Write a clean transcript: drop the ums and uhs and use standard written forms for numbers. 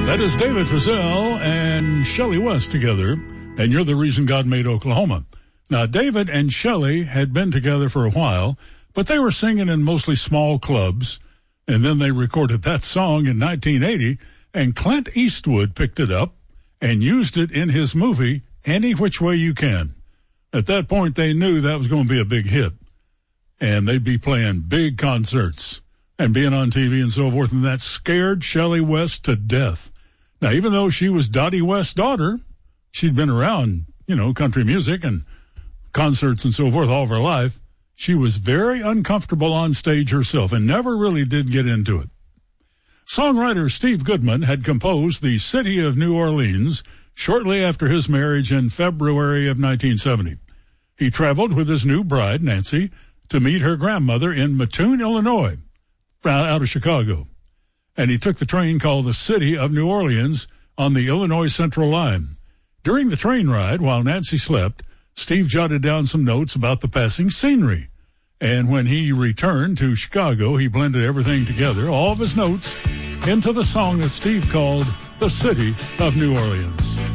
That is David Frizzell and Shelley West together, and You're the Reason God Made Oklahoma. Now, David and Shelley had been together for a while, but they were singing in mostly small clubs, and then they recorded that song in 1980, and Clint Eastwood picked it up and used it in his movie, Any Which Way You Can. At that point, they knew that was going to be a big hit, and they'd be playing big concerts and being on TV and so forth, and that scared Shelley West to death. Now, even though she was Dottie West's daughter, she'd been around, country music and concerts and so forth all of her life. She was very uncomfortable on stage herself and never really did get into it. Songwriter Steve Goodman had composed The City of New Orleans shortly after his marriage in February of 1970. He traveled with his new bride, Nancy, to meet her grandmother in Mattoon, Illinois, out of Chicago. And he took the train called the City of New Orleans on the Illinois Central Line. During the train ride, while Nancy slept, Steve jotted down some notes about the passing scenery. And when he returned to Chicago, he blended everything together, all of his notes, into the song that Steve called The City of New Orleans.